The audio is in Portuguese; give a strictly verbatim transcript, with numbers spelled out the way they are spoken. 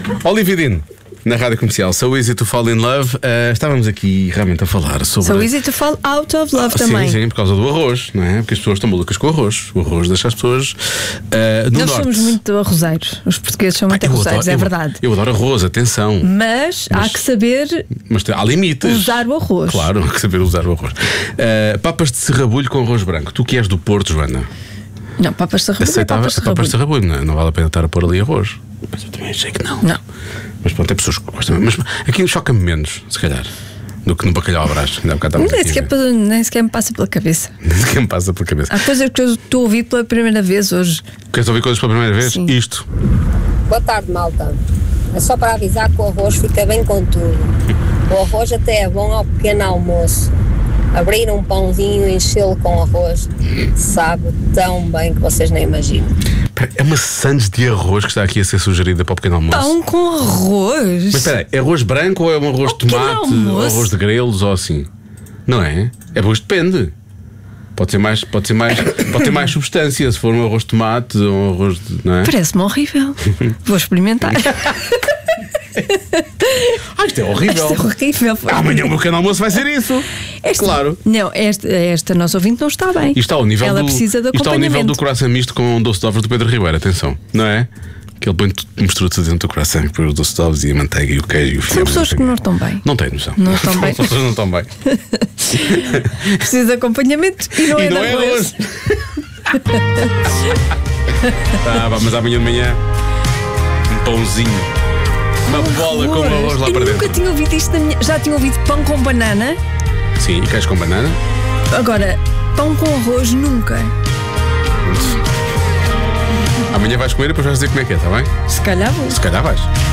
Olividine, na Rádio Comercial, So Easy to Fall in Love. uh, Estávamos aqui realmente a falar sobre So Easy to Fall Out of Love ah, também. Sim, sim, por causa do arroz, não é? Porque as pessoas estão malucas com o arroz. O arroz deixa as pessoas uh, no Nós norte. somos muito arrozeiros. Os portugueses são muito Ah, eu arrozeiros, adoro- é eu- verdade. Eu adoro arroz, atenção. Mas, há que saber Mas há limites. usar o arroz. Claro, há que saber usar o arroz. Uh, papas de serrabulho com arroz branco. Tu que és do Porto, Joana, Não, papas de serrabulho é aceitava papas de papas de serrabulho. serrabulho, não, é? Não vale a pena estar a pôr ali arroz. Mas eu também achei que não. Não. Mas pronto, tem pessoas que gostam. Mas aqui choca-me menos, se calhar, do que no bacalhau à brás. Ainda há bocado estávamos Nem aqui a sequer, ver. nem sequer me passa pela cabeça. Nem sequer me passa pela cabeça. Há coisas que eu estou a ouvir pela primeira vez hoje. Queres ouvir coisas pela primeira vez? Sim. Isto. Boa tarde, malta. É só para avisar que o arroz fica bem com tudo. O arroz até é bom ao pequeno almoço. Abrir um pãozinho e enchê-lo com arroz sabe tão bem que vocês nem imaginam. Espera, é uma sandes de arroz que está aqui a ser sugerida para o pequeno almoço. Pão com arroz. Mas espera aí, é arroz branco ou é um arroz de pequeno tomate, almoço. ou arroz de grelos ou assim? Não é? É arroz, depende. Pode ser mais, pode ser mais, pode ter mais substância se for um arroz de tomate ou um arroz de, não é? Parece-me horrível. Vou experimentar. Ah, isto é horrível. Isto é horrível. Amanhã o meu pequeno almoço vai ser isso. Esta- Claro. Não, esta, esta nossa ouvinte não está bem. Isto está ao nível Ela do, precisa de isto está ao nível acompanhamento. do coração misto com doce de ovos do Pedro Ribeiro, atenção, não é? Que ele põe tudo, mistura tudo dentro do coração, depois o doce de ovos e a manteiga e o queijo e o São fiambre. pessoas que não estão bem. Não têm noção. Não estão bem. São pessoas que não estão bem. Precisa de acompanhamento e não E é não de é arroz. arroz. Tá, vá, mas amanhã de manhã um pãozinho. Uma bola com arroz lá Eu para nunca dentro. tinha ouvido isto na minha... Já tinha ouvido pão com banana. Sim, e queijo com banana. Agora, pão com arroz nunca. Amanhã vais comer e depois vais dizer como é que é, está bem? Se calhar vou. Se calhar vais.